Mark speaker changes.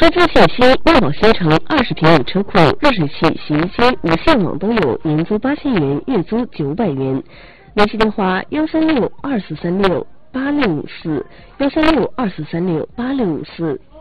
Speaker 1: 车资信息：万宝新城20平米车库，热水器、洗衣机、无线网都有，年租8000元，月租900元。联系电话：13624368654，13624368654。